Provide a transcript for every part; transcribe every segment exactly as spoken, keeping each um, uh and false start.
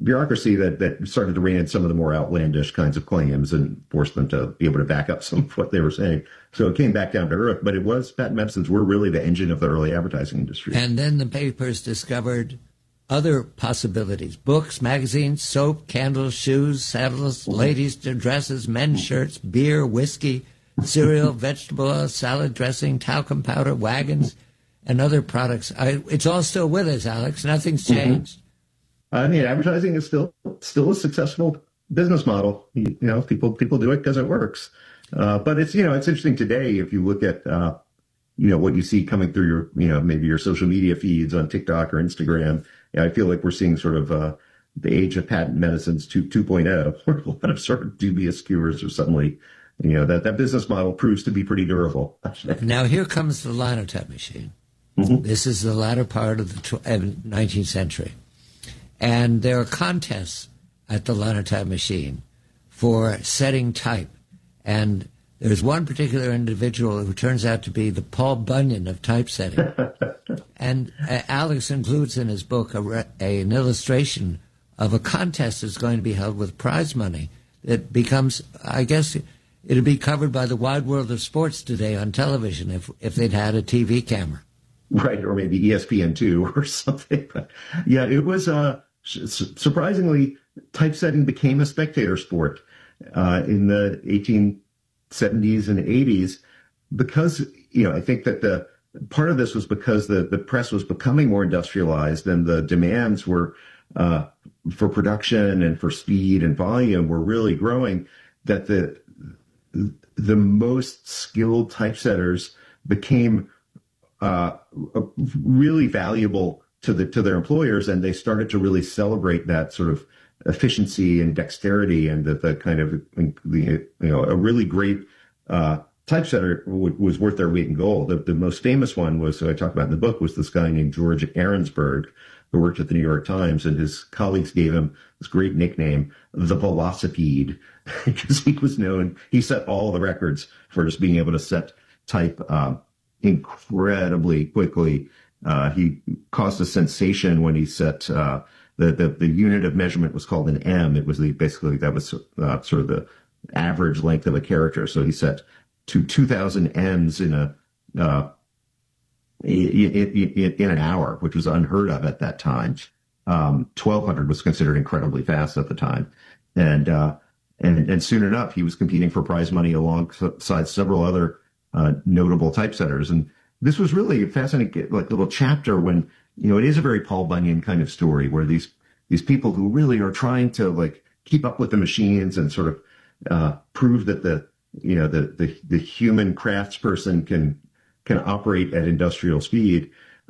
bureaucracy that, that started to rein in some of the more outlandish kinds of claims and forced them to be able to back up some of what they were saying. So it came back down to earth, but it was patent medicines were really the engine of the early advertising industry. And then the papers discovered other possibilities: books, magazines, soap, candles, shoes, saddles, ladies' dresses, men's shirts, beer, whiskey, cereal, vegetable oil, salad dressing, talcum powder, wagons, and other products. I, it's all still with us, Alex. Nothing's changed. Mm-hmm. I mean, advertising is still still a successful business model. You, you know, people people do it because it works. Uh, but it's, you know, it's interesting today if you look at, uh, you know, what you see coming through your, you know, maybe your social media feeds on TikTok or Instagram. You know, I feel like we're seeing sort of uh, the age of patent medicines to two point oh, where a lot of sort of dubious cures are suddenly, you know, that, that business model proves to be pretty durable. Now, here comes the Linotype machine. Mm-hmm. This is the latter part of the nineteenth century. And there are contests at the Linotype machine for setting type. And there's one particular individual who turns out to be the Paul Bunyan of typesetting. And uh, Alex includes in his book a re- a, an illustration of a contest that's going to be held with prize money that becomes, I guess, it'd be covered by the wide world of sports today on television if if they'd had a T V camera. Right, or maybe E S P N two or something. But yeah, it was uh, su- surprisingly, typesetting became a spectator sport uh, in the eighteen seventies and eighties because, you know, I think that the part of this was because the, the press was becoming more industrialized and the demands were uh, for production and for speed and volume were really growing, that the the most skilled typesetters became uh, really valuable to the to their employers, and they started to really celebrate that sort of efficiency and dexterity, and that the kind of the you know a really great uh, typesetter w- was worth their weight in gold. The, the most famous one was, so I talk about in the book, was this guy named George Ahrensberg, who worked at the New York Times, and his colleagues gave him this great nickname, the Velocipede, because he was known, he set all the records for just being able to set type um, incredibly quickly. Uh, he caused a sensation when he set uh, the, the the unit of measurement was called an M. It was the basically that was uh, sort of the average length of a character. So he set to two thousand M's in a uh, in, in, in an hour, which was unheard of at that time. Um, twelve hundred was considered incredibly fast at the time, and uh, and and soon enough he was competing for prize money alongside several other uh, notable typesetters. And this was really a fascinating, like, little chapter when, you know, it is a very Paul Bunyan kind of story where these these people who really are trying to, like, keep up with the machines and sort of uh, prove that the you know the the, the human craftsperson can can operate at industrial speed.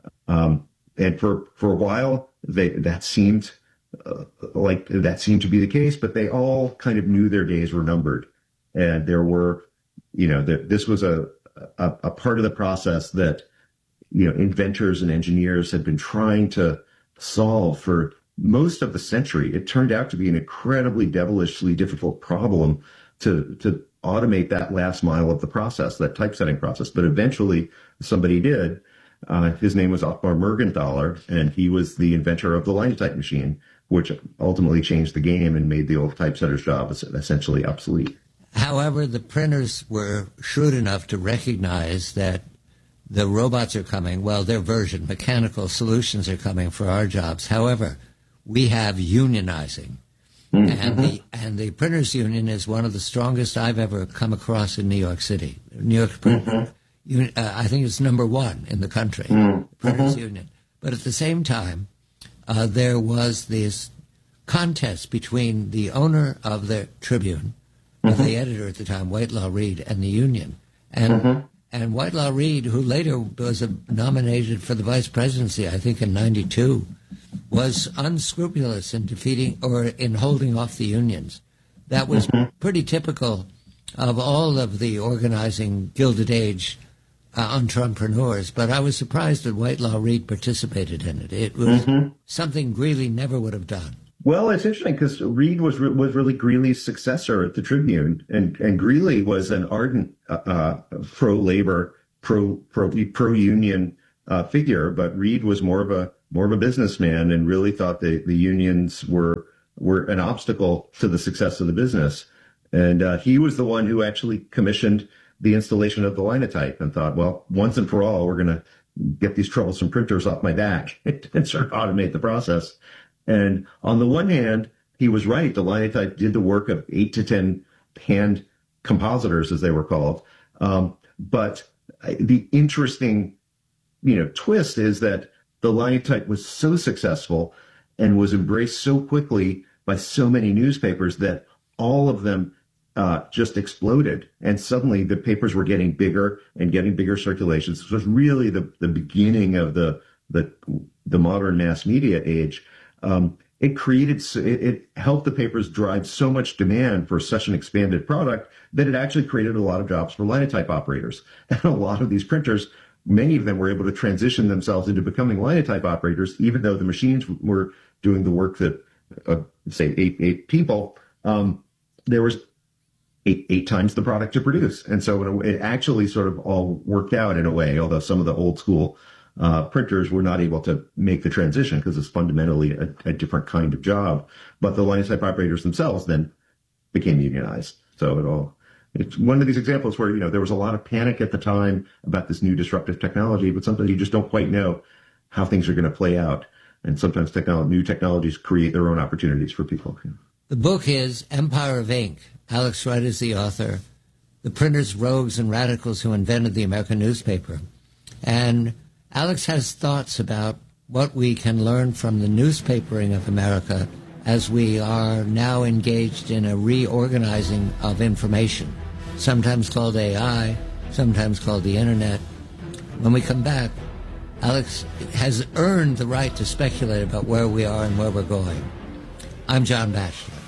Um, and for for a while, they that seemed uh, like that seemed to be the case, but they all kind of knew their days were numbered, and there were, you know, that this was a, a a part of the process that, you know, inventors and engineers had been trying to solve for most of the century. It turned out to be an incredibly devilishly difficult problem to to automate that last mile of the process, that typesetting process. But eventually somebody did. Uh, his name was Otmar Mergenthaler, and he was the inventor of the Linotype machine, which ultimately changed the game and made the old typesetter's job essentially obsolete. However, the printers were shrewd enough to recognize that the robots are coming. Well, their version, mechanical solutions, are coming for our jobs. However, we have unionizing. Mm-hmm. And the and the printers union is one of the strongest I've ever come across in New York City. New York mm-hmm. un, uh, I think it's number one in the country, mm-hmm. printers union. But at the same time, uh, there was this contest between the owner of the Tribune, mm-hmm. of the editor at the time, Whitelaw Reid, and the union. And mm-hmm. and Whitelaw Reid, who later was uh, nominated for the vice presidency, I think in ninety-two, was unscrupulous in defeating or in holding off the unions. That was mm-hmm. pretty typical of all of the organizing Gilded Age uh, entrepreneurs, but I was surprised that Whitelaw Reid participated in it. It was mm-hmm. something Greeley never would have done. Well, it's interesting because Reid was re- was really Greeley's successor at the Tribune, and, and Greeley was an ardent uh, uh, pro-labor, pro pro pro union uh, figure, but Reid was more of a more of a businessman and really thought that the unions were were an obstacle to the success of the business. And uh, he was the one who actually commissioned the installation of the Linotype and thought, well, once and for all, we're going to get these troublesome printers off my back and sort of automate the process. And on the one hand, he was right. The Linotype did the work of eight to ten hand compositors, as they were called. Um, but the interesting, you know, twist is that the Linotype was so successful and was embraced so quickly by so many newspapers that all of them uh, just exploded. And suddenly the papers were getting bigger and getting bigger circulations. This was really the, the beginning of the, the, the modern mass media age. Um, it created, it, it helped the papers drive so much demand for such an expanded product that it actually created a lot of jobs for Linotype operators. And a lot of these printers, many of them were able to transition themselves into becoming Linotype operators, even though the machines were doing the work that, uh, say, eight, eight people, um, there was eight, eight times the product to produce. And so it actually sort of all worked out in a way, although some of the old school uh, printers were not able to make the transition because it's fundamentally a, a different kind of job. But the Linotype operators themselves then became unionized. So it all, it's one of these examples where, you know, there was a lot of panic at the time about this new disruptive technology, but sometimes you just don't quite know how things are going to play out. And sometimes technolo- new technologies create their own opportunities for people. The book is Empire of Ink. Alex Wright is the author. The printers, rogues, and radicals who invented the American newspaper. And Alex has thoughts about what we can learn from the newspapering of America as we are now engaged in a reorganizing of information, sometimes called A I, sometimes called the Internet. When we come back, Alex has earned the right to speculate about where we are and where we're going. I'm John Batchelor.